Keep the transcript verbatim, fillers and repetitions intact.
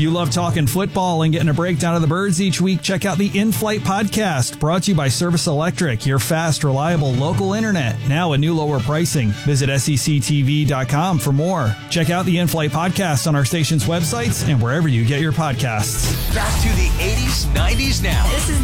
you love talking football and getting a breakdown of the Birds each week, check out the In-Flight Podcast, brought to you by Service Electric, your fast, reliable local internet. Now a new lower pricing. Visit S E C T V dot com for more. Check out the In-Flight Podcast on our station's websites and wherever you get your podcasts. Back to the eighties, nineties now. This is